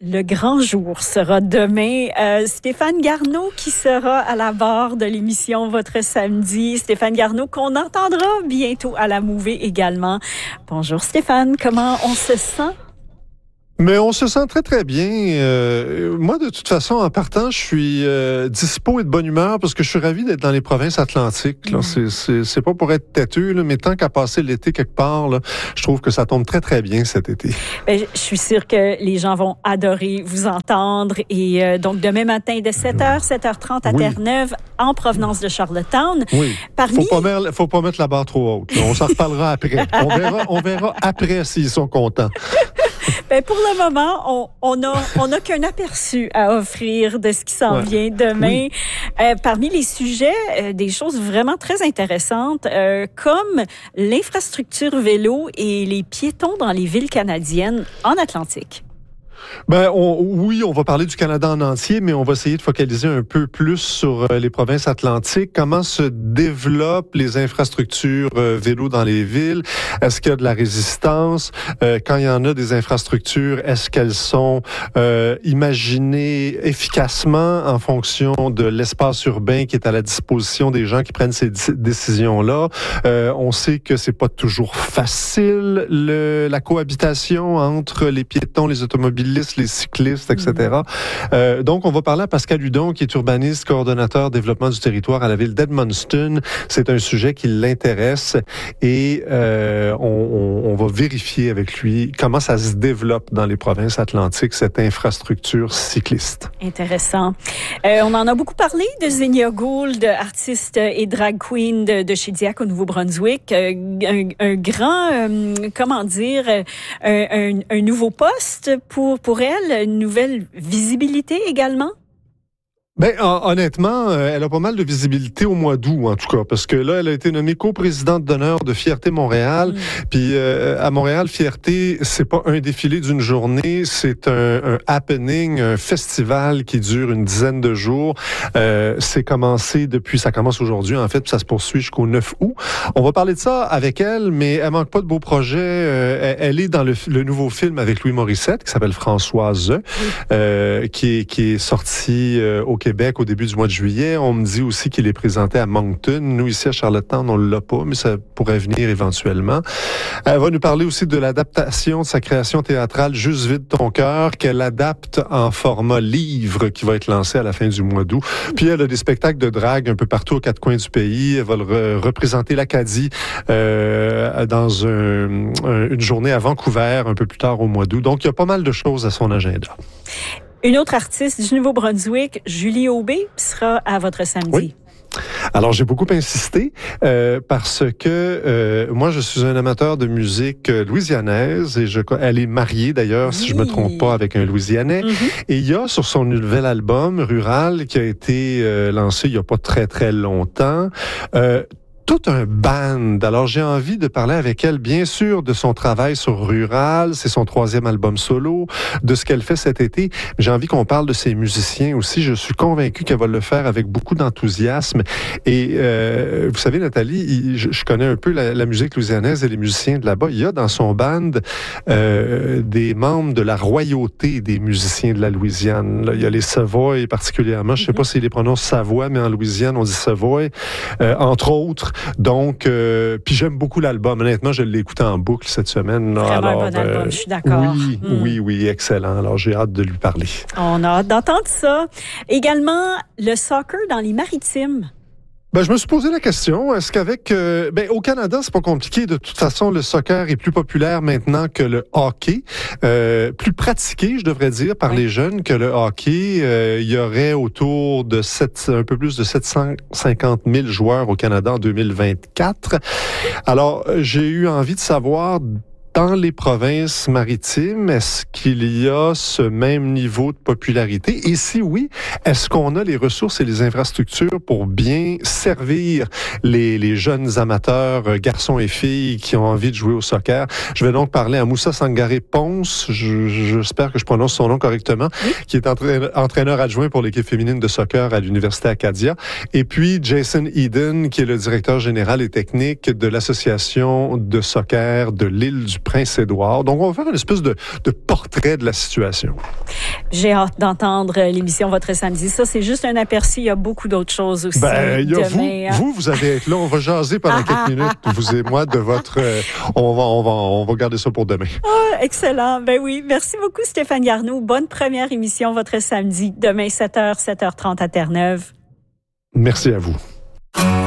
Le grand jour sera demain. Stéphane Garneau qui sera à la barre de l'émission Votre Samedi. Stéphane Garneau qu'on entendra bientôt à la Mouvée également. Bonjour Stéphane, comment on se sent? Mais on se sent très, très bien. Moi, de toute façon, en partant, je suis dispo et de bonne humeur parce que je suis ravi d'être dans les provinces atlantiques. Là. C'est pas pour être têteux, là, mais tant qu'à passer l'été quelque part, là, je trouve que ça tombe très, très bien cet été. Bien, je suis sûre que les gens vont adorer vous entendre. Et donc, demain matin, de 7h, 7h30 à Terre-Neuve, en provenance de Charlottetown. Oui. Faut pas mettre la barre trop haute. Là. On s'en reparlera après. On verra après s'ils sont contents. Ben pour le moment, on a qu'un aperçu à offrir de ce qui s'en vient demain. Oui. Parmi les sujets, des choses vraiment très intéressantes, comme l'infrastructure vélo et les piétons dans les villes canadiennes en Atlantique. Ben, on va parler du Canada en entier, mais on va essayer de focaliser un peu plus sur les provinces atlantiques. Comment se développent les infrastructures vélo dans les villes? Est-ce qu'il y a de la résistance? Quand il y en a des infrastructures, est-ce qu'elles sont imaginées efficacement en fonction de l'espace urbain qui est à la disposition des gens qui prennent ces décisions-là? On sait que c'est pas toujours facile, la cohabitation entre les piétons, les automobilistes, les cyclistes, etc. Donc, on va parler à Pascal Hudon, qui est urbaniste, coordonnateur développement du territoire à la ville d'Edmundston. C'est un sujet qui l'intéresse et on va vérifier avec lui comment ça se développe dans les provinces atlantiques, cette infrastructure cycliste. Intéressant. On en a beaucoup parlé de Xenia Gould, artiste et drag queen de chez Diac au Nouveau-Brunswick. Un grand, un nouveau poste pour elle, une nouvelle visibilité également? Ben, honnêtement, elle a pas mal de visibilité au mois d'août, en tout cas, parce que là, elle a été nommée coprésidente d'honneur de Fierté Montréal. Puis à Montréal, Fierté, c'est pas un défilé d'une journée, c'est un happening, un festival qui dure une dizaine de jours. Ça commence aujourd'hui, en fait, puis ça se poursuit jusqu'au 9 août. On va parler de ça avec elle, mais elle manque pas de beaux projets. Elle est dans le nouveau film avec Louis Morissette, qui s'appelle Françoise, qui est sorti au Québec au début du mois de juillet. On me dit aussi qu'il est présenté à Moncton. Nous, ici à Charlottetown, on ne l'a pas, mais ça pourrait venir éventuellement. Elle va nous parler aussi de l'adaptation de sa création théâtrale Juste vide ton cœur, qu'elle adapte en format livre qui va être lancé à la fin du mois d'août. Puis elle a des spectacles de drague un peu partout aux quatre coins du pays. Elle va représenter l'Acadie dans une journée à Vancouver un peu plus tard au mois d'août. Donc, il y a pas mal de choses à son agenda. Une autre artiste du Nouveau-Brunswick, Julie Aubé, sera à Votre Samedi. Oui. Alors, j'ai beaucoup insisté parce que moi, je suis un amateur de musique louisianaise et elle est mariée d'ailleurs, si je me trompe pas, avec un Louisianais. Et il y a sur son nouvel album Rural qui a été lancé il y a pas très, très longtemps, tout un band. Alors, j'ai envie de parler avec elle, bien sûr, de son travail sur Rural. C'est son 3e album solo, de ce qu'elle fait cet été. J'ai envie qu'on parle de ses musiciens aussi. Je suis convaincu qu'elle va le faire avec beaucoup d'enthousiasme. Et vous savez, Nathalie, je connais un peu la musique louisianaise et les musiciens de là-bas. Il y a dans son band des membres de la royauté des musiciens de la Louisiane. Là, il y a les Savoy particulièrement. Je sais pas s'ils les prononcent Savoie, mais en Louisiane, on dit Savoy. Entre autres. Donc, puis j'aime beaucoup l'album. Honnêtement, je l'ai écouté en boucle cette semaine. Vraiment un bon album, je suis d'accord. Oui, excellent. Alors, j'ai hâte de lui parler. On a hâte d'entendre ça. Également, le soccer dans les Maritimes. Ben, je me suis posé la question, est-ce qu'avec... au Canada, c'est pas compliqué. De toute façon, le soccer est plus populaire maintenant que le hockey. Plus pratiqué, je devrais dire, par les jeunes que le hockey. Il y aurait autour de un peu plus de 750 000 joueurs au Canada en 2024. Alors, j'ai eu envie de savoir... Dans les provinces maritimes, est-ce qu'il y a ce même niveau de popularité? Et si oui, est-ce qu'on a les ressources et les infrastructures pour bien servir les jeunes amateurs, garçons et filles, qui ont envie de jouer au soccer? Je vais donc parler à Moussa Sangaré Ponce, j'espère que je prononce son nom correctement, qui est entraîneur adjoint pour l'équipe féminine de soccer à l'Université Acadia. Et puis Jason Eden, qui est le directeur général et technique de l'Association de soccer de l'île du Prince-Édouard. Donc, on va faire une espèce de portrait de la situation. J'ai hâte d'entendre l'émission Votre Samedi. Ça, c'est juste un aperçu. Il y a beaucoup d'autres choses aussi. Ben, demain. Vous allez être là. On va jaser pendant quelques minutes, vous et moi, de votre... on va garder ça pour demain. Excellent. Ben oui. Merci beaucoup, Stéphane Garneau. Bonne première émission Votre Samedi. Demain, 7h, 7h30 à Terre-Neuve. Merci à vous.